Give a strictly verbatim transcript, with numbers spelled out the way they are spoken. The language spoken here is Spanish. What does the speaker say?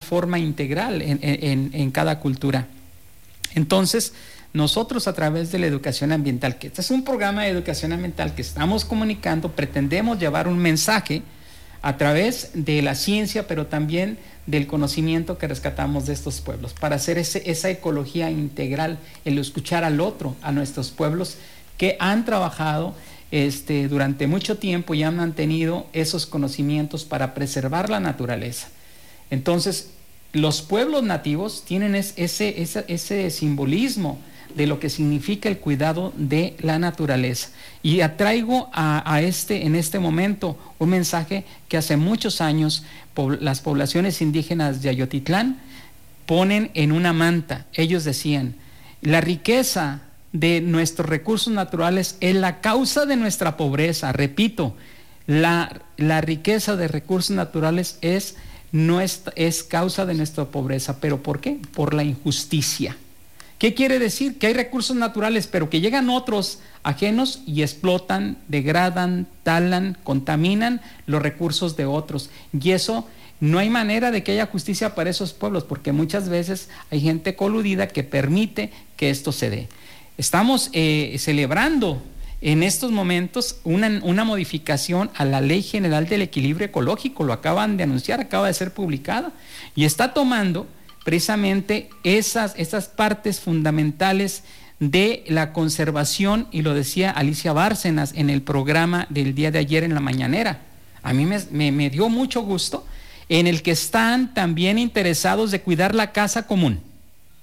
forma integral en, en, en cada cultura. Entonces, nosotros a través de la educación ambiental, que este es un programa de educación ambiental que estamos comunicando, pretendemos llevar un mensaje a través de la ciencia, pero también del conocimiento que rescatamos de estos pueblos, para hacer ese, esa ecología integral, el escuchar al otro, a nuestros pueblos que han trabajado este, durante mucho tiempo y han mantenido esos conocimientos para preservar la naturaleza. Entonces, los pueblos nativos tienen es, ese, ese, ese simbolismo de lo que significa el cuidado de la naturaleza. Y atraigo a, a este, en este momento un mensaje que hace muchos años po- las poblaciones indígenas de Ayotitlán ponen en una manta. Ellos decían, la riqueza de nuestros recursos naturales es la causa de nuestra pobreza. Repito, la, la riqueza de recursos naturales es, no es, es causa de nuestra pobreza. ¿Pero por qué? Por la injusticia. ¿Qué quiere decir? Que hay recursos naturales, pero que llegan otros ajenos y explotan, degradan, talan, contaminan los recursos de otros. Y eso, no hay manera de que haya justicia para esos pueblos, porque muchas veces hay gente coludida que permite que esto se dé. Estamos eh, celebrando en estos momentos una, una modificación a la Ley General del Equilibrio Ecológico, lo acaban de anunciar, acaba de ser publicada, y está tomando precisamente esas, esas partes fundamentales de la conservación, y lo decía Alicia Bárcenas en el programa del día de ayer en la mañanera. A mí me, me, me dio mucho gusto, en el que están también interesados de cuidar la casa común.